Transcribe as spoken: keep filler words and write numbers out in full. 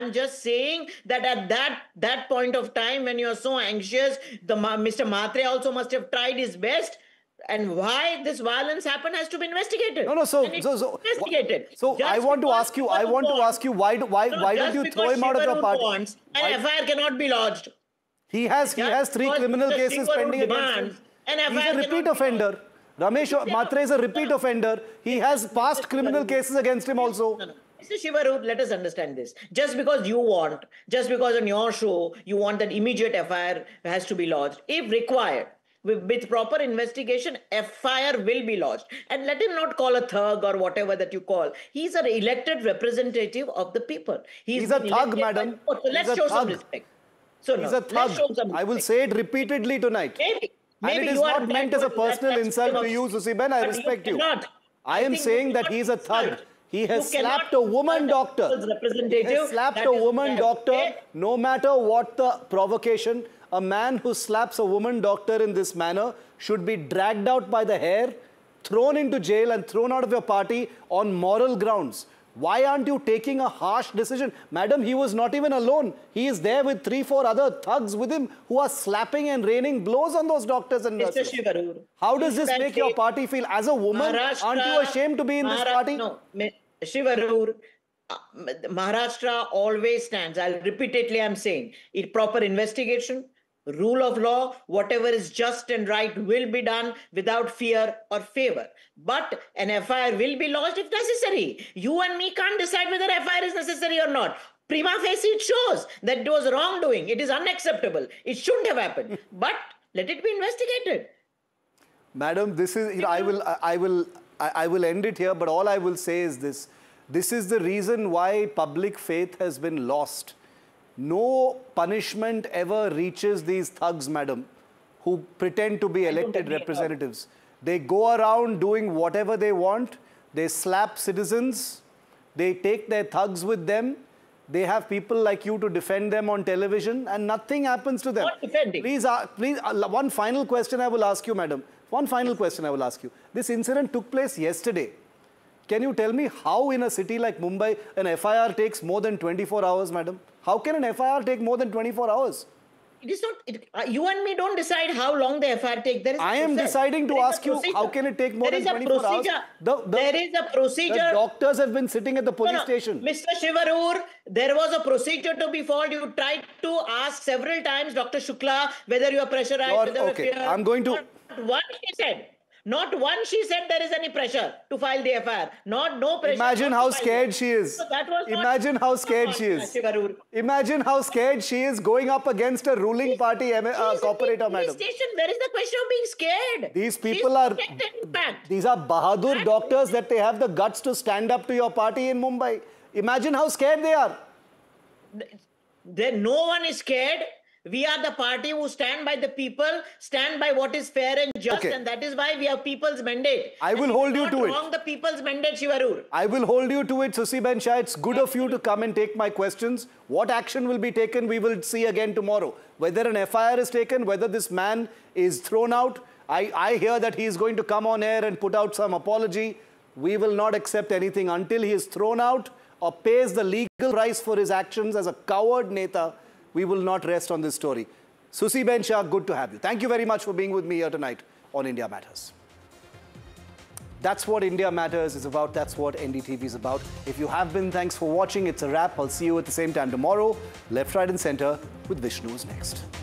I'm just saying that at that that point of time when you're so anxious, the Mister Mhatre also must have tried his best. And why this violence happened has to be investigated. No, no. So, so, so, investigated. so I want to ask you. I want to ask you why? Why? No, why don't you throw him out of your party? Wants, an F I R cannot be lodged. He has. He has three criminal cases pending against him. He's a repeat offender. Ramesh Mhatre is a repeat offender. He has past criminal cases against him also. No, no. Mister Shivaroor, let us understand this. Just because you want, just because on your show you want that immediate F I R has to be lodged, if required. With, with proper investigation, F I R will be lodged. And let him not call a thug or whatever that you call. He's an elected representative of the people. He's, He's a thug, madam. By, so let's show thug. some respect. So He's no, a thug. I will say it repeatedly tonight. Maybe. Maybe and it is not meant as a personal insult to you, Susiben. I respect you. Cannot. I am saying that he's a thug. He has slapped a woman doctor. He has slapped a woman doctor, no matter what the provocation. A man who slaps a woman doctor in this manner should be dragged out by the hair, thrown into jail and thrown out of your party on moral grounds. Why aren't you taking a harsh decision? Madam, he was not even alone. He is there with three, four other thugs with him who are slapping and raining blows on those doctors and nurses. Mister Shivaroor, how does this make your party feel? As a woman, aren't you ashamed to be in this party? No, Shivaroor, uh, Maharashtra always stands. I'll repeatedly, I'm saying, it proper investigation, rule of law, whatever is just and right will be done without fear or favor. But an F I R will be lodged if necessary. You and me can't decide whether F I R is necessary or not. Prima facie, it shows that it was wrongdoing. It is unacceptable. It shouldn't have happened. But let it be investigated. Madam, this is, you know, I will, I will, I will end it here, but all I will say is this. This is the reason why public faith has been lost. No punishment ever reaches these thugs, madam, who pretend to be elected representatives. They go around doing whatever they want. They slap citizens. They take their thugs with them. They have people like you to defend them on television, and nothing happens to them. Not defending. Please, uh, please uh, one final question I will ask you, madam. One final question I will ask you. This incident took place yesterday. Can you tell me how in a city like Mumbai an F I R takes more than twenty-four hours, madam? How can an F I R take more than twenty-four hours? It is not, it, uh, you and me don't decide how long the F I R takes. There is I am deciding to ask you, how can it take more than twenty-four hours? The, the, there is a procedure. The doctors have been sitting at the police no, no. station. Mister Shivaroor, there was a procedure to be followed. You tried to ask several times Doctor Shukla whether you are pressurized. You're, whether okay, I'm going to... Not one, she said. Not one she said there is any pressure to file the F I R. Not no pressure. Imagine how scared she is. So that was Imagine how scared she is. Imagine how scared she is going up against a ruling party uh, corporator, madam. Station. Where is the question of being scared? These people are, these are Bahadur doctors that they have the guts to stand up to your party in Mumbai. Imagine how scared they are. There, no one is scared. We are the party who stand by the people, stand by what is fair and just, okay. And that is why we have people's mandate. I will hold you to it. Wrong the people's mandate, Shivaroor. I will hold you to it, Susiben Shah. It's good of you to come and take my questions. What action will be taken, we will see again tomorrow. Whether an F I R is taken, whether this man is thrown out. I, I hear that he is going to come on air and put out some apology. We will not accept anything until he is thrown out or pays the legal price for his actions as a coward Neta. We will not rest on this story. Susiben Shah, good to have you. Thank you very much for being with me here tonight on India Matters. That's what India Matters is about. That's what N D T V is about. If you have been, thanks for watching. It's a wrap. I'll see you at the same time tomorrow. Left, right and center with Vishnu is next.